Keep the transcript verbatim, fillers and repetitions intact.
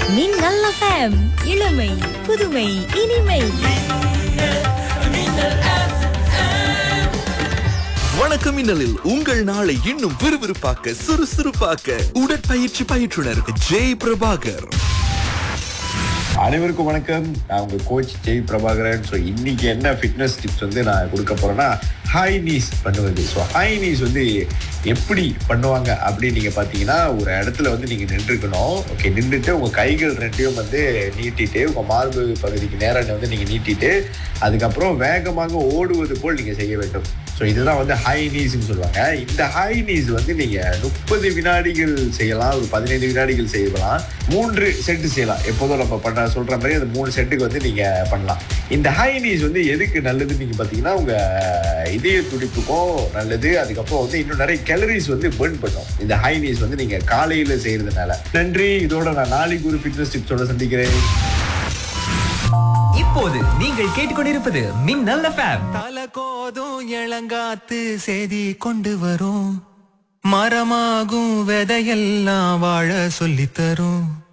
மின்னல் எஃப்எம் இளமை புதுமை இனிமை. வணக்கம் மின்னலில் உங்கள் நாளை இன்னும் விறுவிறுப்பாக்க சுறுசுறுப்பாக்க உடற்பயிற்சி பயிற்றுனர் ஜெய் பிரபாகர். அனைவருக்கும் வணக்கம். நான் உங்க கோச் ஜெய் பிரபாகரன். ஸோ இன்னைக்கு என்ன ஃபிட்னஸ் டிப்ஸ் வந்து நான் கொடுக்க போறேன்னா, ஹை நீஸ் பண்ணுவது. ஸோ ஹை நீஸ் வந்து எப்படி பண்ணுவாங்க அப்படின்னு நீங்க பாத்தீங்கன்னா, ஒரு இடத்துல வந்து நீங்க நின்றுக்கணும். ஓகே, நின்றுட்டு உங்க கைகள் ரெண்டையும் வந்து நீட்டிட்டு உங்க மார்பு பகுதிக்கு நேரம் வந்து நீங்க நீட்டிட்டு அதுக்கப்புறம் வேகமாக ஓடுவது போல் நீங்க செய்ய வேண்டும். ஸோ இதுதான் வந்து ஹை நீஸ்ன்னு சொல்லுவாங்க. இந்த ஹை நீஸ் வந்து நீங்க முப்பது வினாடிகள் செய்யலாம், ஒரு பதினைந்து வினாடிகள் செய்யலாம், மூன்று செட்டு செய்யலாம். எப்போதும் நம்ம பண்ண சொல்ற மாதிரி அந்த மூணு செட்டுக்கு வந்து நீங்க பண்ணலாம். இந்த ஹை நீஸ் வந்து எதுக்கு நல்லதுன்னு நீங்க பாத்தீங்கன்னா, உங்க இதய துடிப்புக்கும் நல்லது. அதுக்கப்புறம் வந்து இன்னும் நிறைய கேலரிஸ் வந்து பர்ன் பண்ணும் இந்த ஹை நீஸ் வந்து நீங்க காலையில செய்யறதுனால. நன்றி. இதோட நான் நாளைக்கு ஒரு ஃபிட்னஸ் டிப்ஸோட சந்திக்கிறேன். இப்போது நீங்கள் கேட்டுக்கொண்டிருப்பது மின்னல் எஃப்எம். தல கோதும் இளங்காத்து செய்தி கொண்டு வரும், மரமாகும் விதையெல்லாம் வாழ சொல்லித்தரும்.